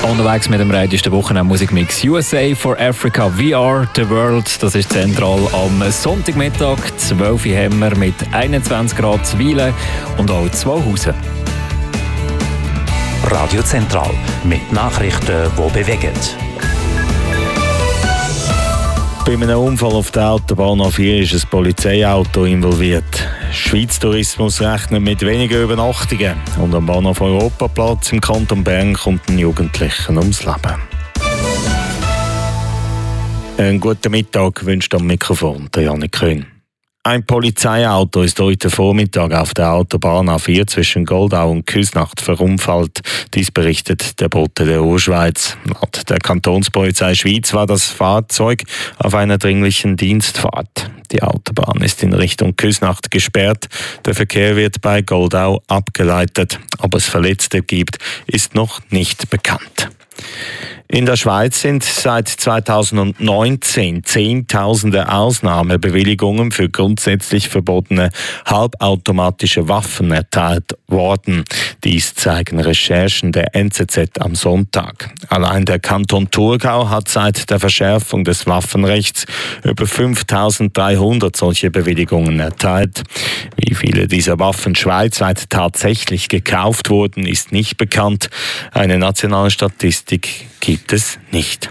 Unterwegs mit dem radiosten Wochenend-Musikmix USA for Africa. We are the world. Das ist zentral am Sonntagmittag. 12 Uhr haben wir mit 21 Grad Zwilen und auch Zwauhausen. Radio Zentral mit Nachrichten, die bewegen. Bei einem Unfall auf der Autobahn A4 ist ein Polizeiauto involviert. Schweiz Tourismus rechnet mit weniger Übernachtungen. Und am Bahnhof Europaplatz im Kanton Bern kommt ein Jugendlicher ums Leben. Einen guten Mittag wünscht am Mikrofon der Janik Kühn. Ein Polizeiauto ist heute Vormittag auf der Autobahn A4 zwischen Goldau und Küsnacht verunfallt. Dies berichtet der Bote der Urschweiz. Laut der Kantonspolizei Schweiz war das Fahrzeug auf einer dringlichen Dienstfahrt. Die Autobahn ist in Richtung Küsnacht gesperrt. Der Verkehr wird bei Goldau abgeleitet. Ob es Verletzte gibt, ist noch nicht bekannt. In der Schweiz sind seit 2019 Zehntausende Ausnahmebewilligungen für grundsätzlich verbotene halbautomatische Waffen erteilt worden. Dies zeigen Recherchen der NZZ am Sonntag. Allein der Kanton Thurgau hat seit der Verschärfung des Waffenrechts über 5.300 solche Bewilligungen erteilt. Wie viele dieser Waffen schweizweit tatsächlich gekauft wurden, ist nicht bekannt. Eine nationale Statistik gibt es nicht.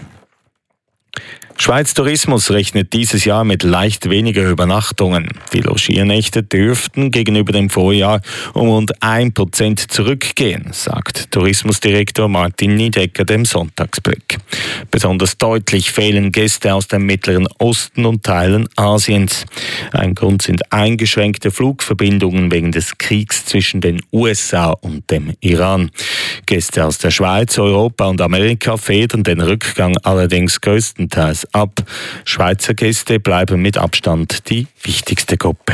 Schweiz Tourismus rechnet dieses Jahr mit leicht weniger Übernachtungen. Die Logiernächte dürften gegenüber dem Vorjahr um rund 1% zurückgehen, sagt Tourismusdirektor Martin Niedecker dem Sonntagsblick. Besonders deutlich fehlen Gäste aus dem Mittleren Osten und Teilen Asiens. Ein Grund sind eingeschränkte Flugverbindungen wegen des Kriegs zwischen den USA und dem Iran. Gäste aus der Schweiz, Europa und Amerika federn den Rückgang allerdings größtenteils ab. Schweizer Gäste bleiben mit Abstand die wichtigste Gruppe.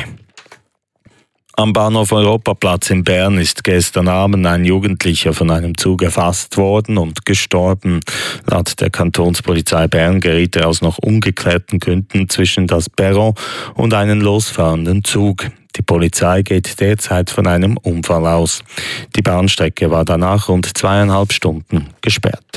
Am Bahnhof Europaplatz in Bern ist gestern Abend ein Jugendlicher von einem Zug erfasst worden und gestorben. Laut der Kantonspolizei Bern geriet er aus noch ungeklärten Gründen zwischen das Perron und einen losfahrenden Zug. Die Polizei geht derzeit von einem Unfall aus. Die Bahnstrecke war danach rund 2,5 Stunden gesperrt.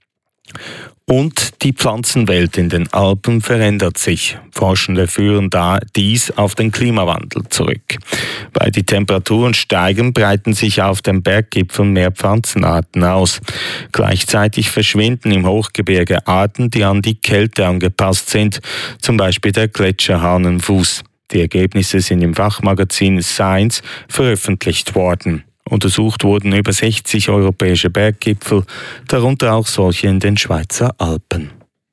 Und die Pflanzenwelt in den Alpen verändert sich. Forschende führen dies auf den Klimawandel zurück. Weil die Temperaturen steigen, breiten sich auf den Berggipfeln mehr Pflanzenarten aus. Gleichzeitig verschwinden im Hochgebirge Arten, die an die Kälte angepasst sind, zum Beispiel der Gletscherhahnenfuß. Die Ergebnisse sind im Fachmagazin Science veröffentlicht worden. Untersucht wurden über 60 europäische Berggipfel, darunter auch solche in den Schweizer Alpen.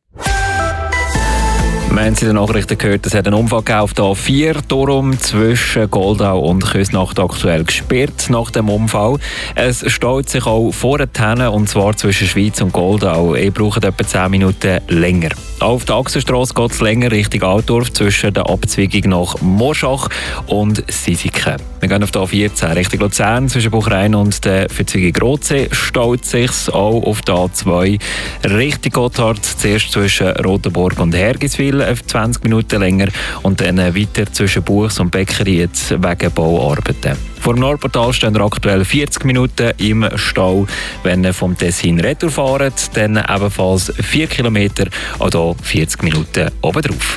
Wir haben in den Nachrichten gehört, es hat einen Unfall auf der A4, darum zwischen Goldau und Küsnacht aktuell gesperrt nach dem Unfall. Es staut sich auch vorne, und zwar zwischen Schweiz und Goldau. Ihr braucht etwa 10 Minuten länger. Auf der Achsenstrasse geht es länger Richtung Altdorf zwischen der Abzweigung nach Morschach und Sisiken. Wir gehen auf der A14 Richtung Luzern zwischen Buchrein und der Verzweigung Rotsee. Staut sich auch auf der A2 Richtung Gotthard, zuerst zwischen Rotenburg und Hergiswil 20 Minuten länger und dann weiter zwischen Buchs und Beckeried wegen Bauarbeiten. Vor dem Nordportal stehen aktuell 40 Minuten im Stau. Wenn ihr vom Tessin retour fahrt, dann ebenfalls 4 Kilometer, also 40 Minuten obendrauf.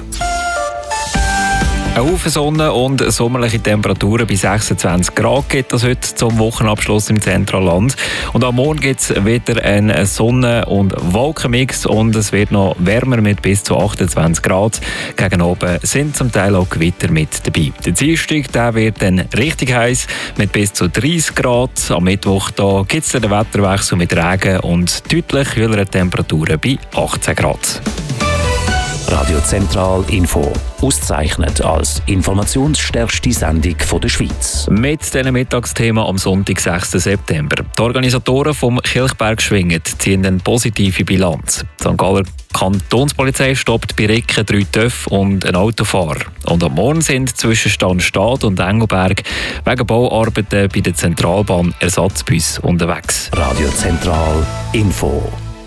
Eine Haufen Sonne und sommerliche Temperaturen bis 26 Grad gibt es heute zum Wochenabschluss im Zentralland. Und am Morgen gibt es wieder einen Sonne- und Wolkenmix und es wird noch wärmer mit bis zu 28 Grad. Gegen oben sind zum Teil auch Gewitter mit dabei. Der Dienstag der wird dann richtig heiß mit bis zu 30 Grad. Am Mittwoch gibt es den Wetterwechsel mit Regen und deutlich höheren Temperaturen bei 18 Grad. Radio Zentral Info. Ausgezeichnet als informationsstärkste Sendung der Schweiz. Mit diesem Mittagsthema am Sonntag, 6. September. Die Organisatoren vom Kilchberg Schwingen ziehen eine positive Bilanz. Die St. Galler Kantonspolizei stoppt bei Ricken 3 TÜV und ein Autofahrer. Und am Morgen sind zwischen Stanstadt und Engelberg wegen Bauarbeiten bei der Zentralbahn Ersatzbus unterwegs. Radio Zentral Info.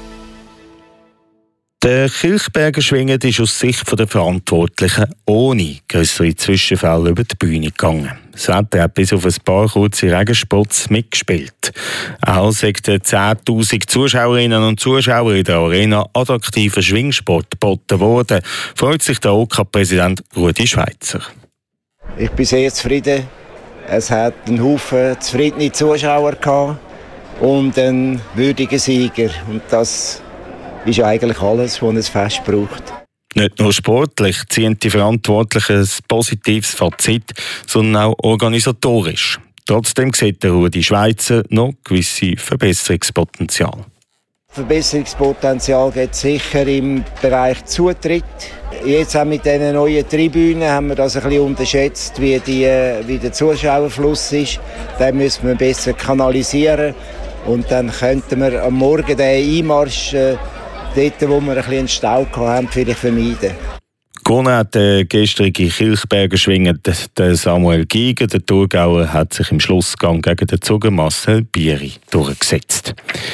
Der Kilchberger Schwingen ist aus Sicht der Verantwortlichen ohne grössere Zwischenfälle über die Bühne gegangen. Das Wetter hat bis auf ein paar kurze Regenspots mitgespielt. Auch sind 10'000 Zuschauerinnen und Zuschauer in der Arena attraktiver Schwingsport geboten worden, freut sich der OK-Präsident Rudi Schweizer. Ich bin sehr zufrieden. Es hat einen Haufen zufriedene Zuschauer gehabt und einen würdigen Sieger. Und das ist eigentlich alles, was ein Fest braucht. Nicht nur sportlich ziehen die Verantwortlichen ein positives Fazit, sondern auch organisatorisch. Trotzdem sieht der Rudi Schweizer noch gewisse Verbesserungspotenzial. Verbesserungspotenzial gibt es sicher im Bereich Zutritt. Jetzt auch mit diesen neuen Tribünen haben wir das ein bisschen unterschätzt, wie der Zuschauerfluss ist. Den müssen wir besser kanalisieren und dann könnten wir am Morgen den Einmarsch dort, wo wir ein bisschen Stau hatten, vielleicht vermeiden. Gewonnen hat der gestrige Kilchberger Schwinger Samuel Giger. Der Thurgauer hat sich im Schlussgang gegen den Zuger Marcel Bieri durchgesetzt.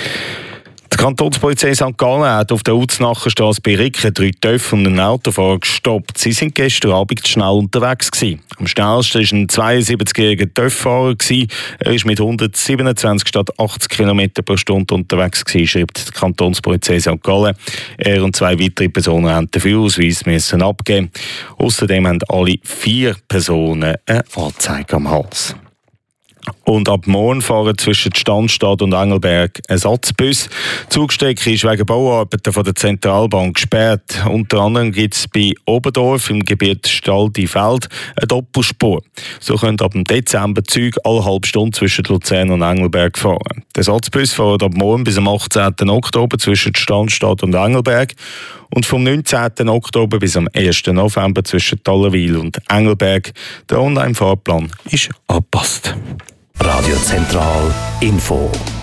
Die Kantonspolizei St. Gallen hat auf der Uznacherstrasse bei Ricken 3 Töpfe und einen Autofahrer gestoppt. Sie sind gestern Abend schnell unterwegs gewesen. Am schnellsten war ein 72-jähriger Töpffahrer. Er war mit 127 statt 80 km pro Stunde unterwegs gewesen, schreibt die Kantonspolizei St. Gallen. Er und 2 weitere Personen haben den Führerausweis müssen abgeben. Außerdem haben alle 4 Personen eine Anzeige am Hals. Und ab morgen fahren zwischen Standstadt und Engelberg Ersatzbus. Die Zugstrecke ist wegen Bauarbeiten von der Zentralbank gesperrt. Unter anderem gibt es bei Oberdorf im Gebiet Staldi-Feld eine Doppelspur. So können ab dem Dezember Züge alle halbe Stunde zwischen Luzern und Engelberg fahren. Der Ersatzbus fährt ab morgen bis am 18. Oktober zwischen Standstadt und Engelberg und vom 19. Oktober bis am 1. November zwischen Tallenwil und Engelberg. Der Online-Fahrplan ist angepasst. Radio Zentral Info.